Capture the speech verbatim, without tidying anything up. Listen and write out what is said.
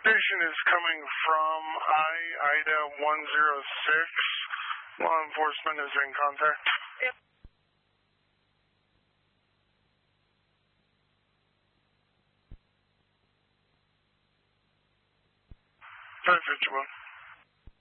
Station is coming from I Ida one zero six. Law enforcement is in contact. Yep. five fifty-one.